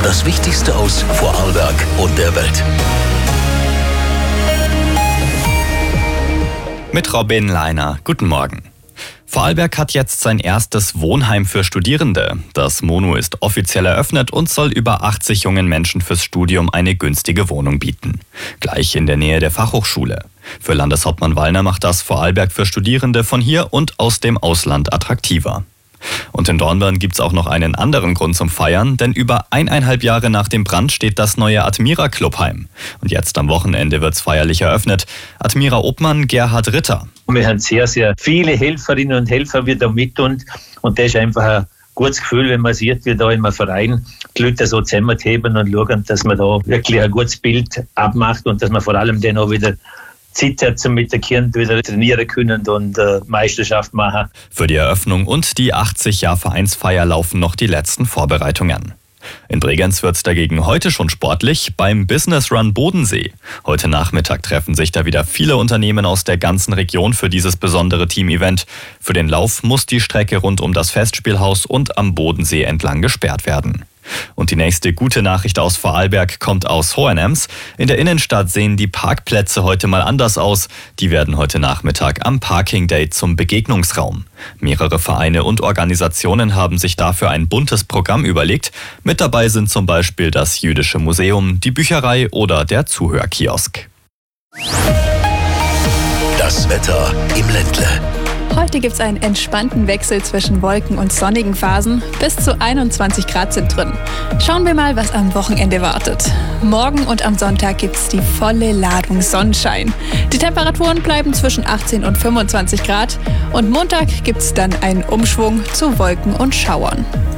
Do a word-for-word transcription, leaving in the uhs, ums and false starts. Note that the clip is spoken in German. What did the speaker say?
Das Wichtigste aus Vorarlberg und der Welt. Mit Robin Leiner. Guten Morgen. Vorarlberg hat jetzt sein erstes Wohnheim für Studierende. Das Mono ist offiziell eröffnet und soll über achtzig jungen Menschen fürs Studium eine günstige Wohnung bieten. Gleich in der Nähe der Fachhochschule. Für Landeshauptmann Wallner macht das Vorarlberg für Studierende von hier und aus dem Ausland attraktiver. Und in Dornbirn gibt's auch noch einen anderen Grund zum Feiern, denn über eineinhalb Jahre nach dem Brand steht das neue Admira Clubheim. Und jetzt am Wochenende wird's feierlich eröffnet. Admira Obmann Gerhard Ritter. Wir haben sehr, sehr viele Helferinnen und Helfer wieder mit und, und das ist einfach ein gutes Gefühl, wenn man sieht, wie da im Verein die Leute so zusammenheben und schauen, dass man da wirklich ein gutes Bild abmacht und dass man vor allem dann auch wieder Zeit hat, um mit den Kindern wieder trainieren können und äh, Meisterschaft machen. Für die Eröffnung und die achtzig Jahr Vereinsfeier laufen noch die letzten Vorbereitungen. In Bregenz wird's dagegen heute schon sportlich beim Business Run Bodensee. Heute Nachmittag treffen sich da wieder viele Unternehmen aus der ganzen Region für dieses besondere Team-Event. Für den Lauf muss die Strecke rund um das Festspielhaus und am Bodensee entlang gesperrt werden. Und die nächste gute Nachricht aus Vorarlberg kommt aus Hohenems. In der Innenstadt sehen die Parkplätze heute mal anders aus. Die werden heute Nachmittag am Parking Day zum Begegnungsraum. Mehrere Vereine und Organisationen haben sich dafür ein buntes Programm überlegt. Mit dabei sind zum Beispiel das Jüdische Museum, die Bücherei oder der Zuhörkiosk. Das Wetter im Ländle. Heute gibt es einen entspannten Wechsel zwischen Wolken und sonnigen Phasen. Bis zu einundzwanzig Grad sind drin. Schauen wir mal, was am Wochenende wartet. Morgen und am Sonntag gibt es die volle Ladung Sonnenschein. Die Temperaturen bleiben zwischen achtzehn und fünfundzwanzig Grad. Und Montag gibt es dann einen Umschwung zu Wolken und Schauern.